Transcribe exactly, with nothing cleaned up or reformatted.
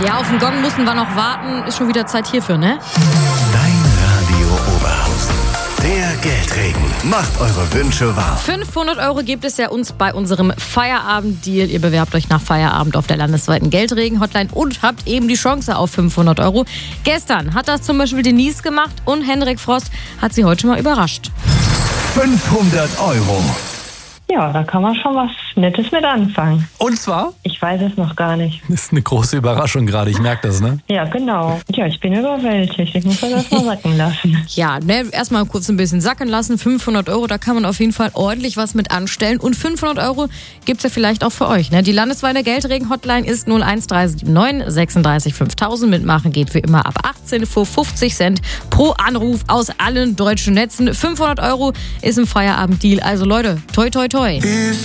Ja, auf den Gong müssen wir noch warten. Ist schon wieder Zeit hierfür, ne? Dein Radio Oberhausen. Der Geldregen macht eure Wünsche wahr. fünfhundert Euro gibt es ja uns bei unserem Feierabend-Deal. Ihr bewerbt euch nach Feierabend auf der landesweiten Geldregen-Hotline und habt eben die Chance auf fünfhundert Euro. Gestern hat das zum Beispiel Denise gemacht und Henrik Frost hat sie heute schon mal überrascht. fünfhundert Euro. Ja, da kann man schon was Nettes mit anfangen. Und zwar? Ich weiß es noch gar nicht. Das ist eine große Überraschung gerade, ich merke das, ne? Ja, genau. Ja, ich bin überwältigt. Ich muss das erstmal sacken lassen. Ja, ne, erstmal kurz ein bisschen sacken lassen. fünfhundert Euro, da kann man auf jeden Fall ordentlich was mit anstellen. Und fünfhundert Euro gibt's ja vielleicht auch für euch. Ne? Die landesweite Geldregen-Hotline ist null eins drei sieben neun sechsunddreißig fünftausend. Mitmachen geht wie immer ab achtzehn für fünfzig Cent pro Anruf aus allen deutschen Netzen. fünfhundert Euro ist ein Feierabend-Deal. Also Leute, toi toi toi.